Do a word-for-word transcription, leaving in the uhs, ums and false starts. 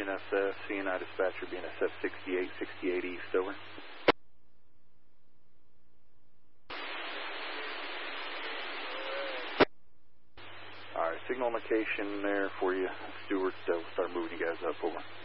N S F, C N I dispatcher, B N S F sixty-eight sixty-eight East, over. Alright, signal location there for you, Stewart, so we'll start moving you guys up, over.